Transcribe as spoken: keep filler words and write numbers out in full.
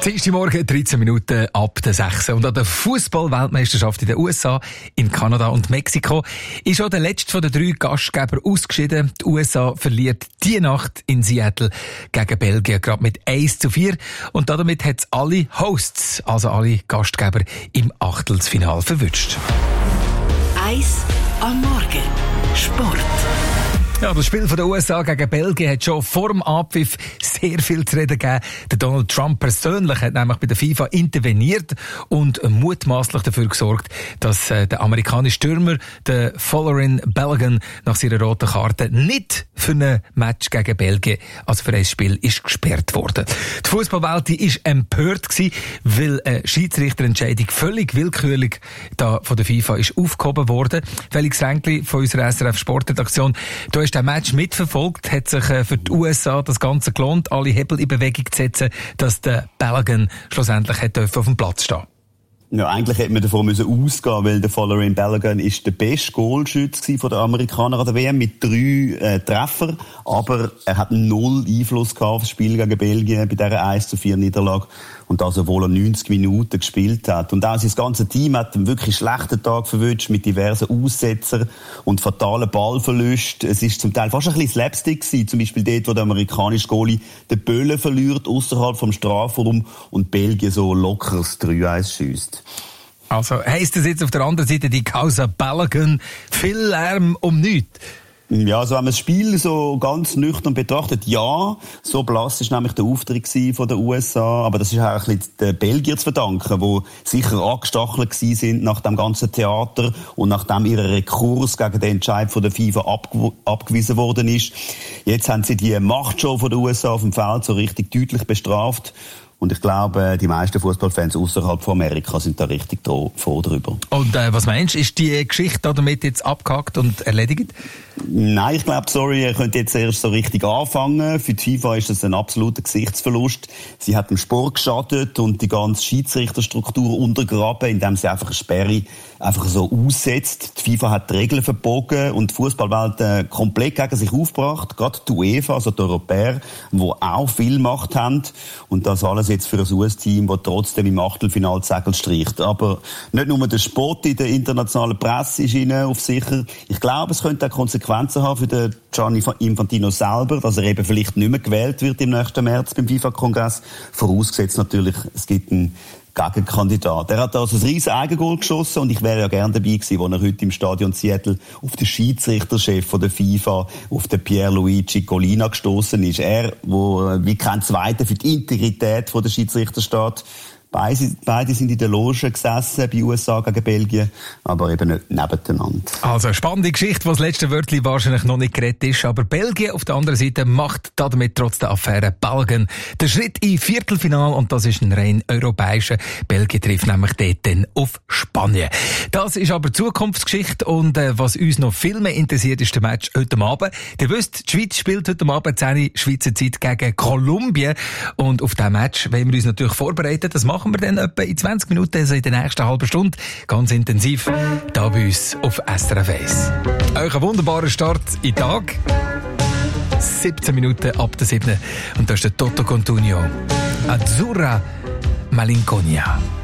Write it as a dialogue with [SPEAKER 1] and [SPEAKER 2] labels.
[SPEAKER 1] Dienstagmorgen, dreizehn Minuten ab der sechs. Und an der Fußball-Weltmeisterschaft in den U S A, in Kanada und Mexiko ist auch der letzte von den drei Gastgeber ausgeschieden. Die U S A verliert die Nacht in Seattle gegen Belgien gerade mit eins zu vier. Und damit hat es alle Hosts, also alle Gastgeber, im Achtelfinale verwünscht.
[SPEAKER 2] Eins am Morgen. Sport.
[SPEAKER 1] Ja, das Spiel von der U S A gegen Belgien hat schon vor dem Abpfiff sehr viel zu reden gegeben. Der Donald Trump persönlich hat nämlich bei der FIFA interveniert und mutmaßlich dafür gesorgt, dass äh, der amerikanische Stürmer, der Folarin Balogun, nach seiner roten Karte nicht für ein Match gegen Belgien, also für ein Spiel, ist gesperrt worden. Die Fußballwelt ist empört gewesen, weil eine Schiedsrichterentscheidung völlig willkürlich da von der FIFA ist aufgehoben worden. Felix Ränkli von unserer S R F Sportredaktion, du hast den Match mitverfolgt, hat sich für die U S A das Ganze gelohnt, alle Hebel in Bewegung zu setzen, dass der Balogun schlussendlich hat auf dem Platz stehen.
[SPEAKER 3] Ja, eigentlich hätte man davon müssen ausgehen, weil der Folarin Balogun ist der beste Goalschütze von den Amerikanern an der W M mit drei äh, Treffern, aber er hat null Einfluss gehabt auf das Spiel gegen Belgien bei dieser eins zu vier Niederlage und das, obwohl er neunzig Minuten gespielt hat. Und auch sein ganzes Team hat einen wirklich schlechten Tag verwünscht mit diversen Aussetzern und fatalen Ballverlusten. Es ist zum Teil fast ein bisschen Slapstick gewesen, zum Beispiel dort, wo der amerikanische Goalie den Böllen verliert außerhalb vom Strafraum und Belgien so lockeres drei eins schiesst.
[SPEAKER 1] Also heisst das jetzt auf der anderen Seite die Causa Balogun viel Lärm um nichts?
[SPEAKER 3] Ja, also wenn man das Spiel so ganz nüchtern betrachtet, ja, so blass ist nämlich der Auftritt von der U S A, aber das ist auch ein bisschen den Belgier zu verdanken, die sicher angestachelt gewesen sind nach dem ganzen Theater und nachdem ihr Rekurs gegen den Entscheid von der FIFA abge- abgewiesen worden ist. Jetzt haben sie die Machtshow von der U S A auf dem Feld so richtig deutlich bestraft. Und ich glaube, die meisten Fußballfans außerhalb von Amerika sind da richtig froh drüber.
[SPEAKER 1] Und äh, was meinst du, ist die Geschichte damit jetzt abgehakt und erledigt?
[SPEAKER 3] Nein, ich glaube, sorry, ihr könnt jetzt erst so richtig anfangen. Für die FIFA ist das ein absoluter Gesichtsverlust. Sie hat dem Sport geschadet und die ganze Schiedsrichterstruktur untergraben, indem sie einfach eine Sperre einfach so aussetzt. Die FIFA hat die Regeln verbogen und die Fußballwelt äh, komplett gegen sich aufgebracht. Gerade die UEFA, also die Europäer, die auch viel Macht haben. Und das alles jetzt für ein U S-Team, das trotzdem im Achtelfinale die Segel streicht. Aber nicht nur der Sport in der internationalen Presse ist ihnen auf sicher. Ich glaube, es könnte auch Konsequenzen haben für den Gianni Infantino selber, dass er eben vielleicht nicht mehr gewählt wird im nächsten März beim FIFA-Kongress. Vorausgesetzt natürlich, es gibt einen Gegenkandidat. Er hat also ein riesen Eigengoal geschossen und ich wäre ja gerne dabei gewesen, wo er heute im Stadion Seattle auf den Schiedsrichterchef von der FIFA, auf den Pierluigi Collina gestoßen ist. Er, wo wie kein Zweiter für die Integrität von der Schiedsrichter steht. Beide, beide sind in der Loge gesessen bei U S A gegen Belgien, aber eben nicht nebeneinander.
[SPEAKER 1] Also eine spannende Geschichte, wo das letzte Wörtchen wahrscheinlich noch nicht geredet ist, aber Belgien auf der anderen Seite macht damit trotz der Affäre Balogun den Schritt in Viertelfinale und das ist ein rein europäischer. Belgien trifft nämlich dort dann auf Spanien. Das ist aber Zukunftsgeschichte und äh, was uns noch viel mehr interessiert, ist der Match heute Abend. Ihr wisst, die Schweiz spielt heute Abend zehn Uhr Schweizer Zeit gegen Kolumbien und auf diesen Match wollen wir uns natürlich vorbereiten. Das machen wir dann etwa in zwanzig Minuten, also in der nächsten halben Stunde, ganz intensiv, da bei uns auf S R F eins. Euch einen wunderbaren Start in den Tag. siebzehn Minuten ab der sieben. Und da ist der Toto Cutugno. Azzurra Malinconia.